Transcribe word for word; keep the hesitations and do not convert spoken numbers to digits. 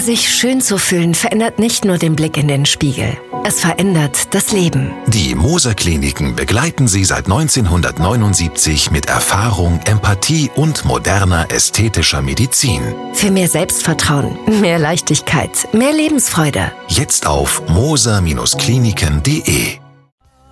Sich schön zu fühlen verändert nicht nur den Blick in den Spiegel. Es verändert das Leben. Die Moser Kliniken begleiten Sie seit neunzehnhundertneunundsiebzig mit Erfahrung, Empathie und moderner ästhetischer Medizin. Für mehr Selbstvertrauen, mehr Leichtigkeit, mehr Lebensfreude. Jetzt auf moser Kliniken punkt de.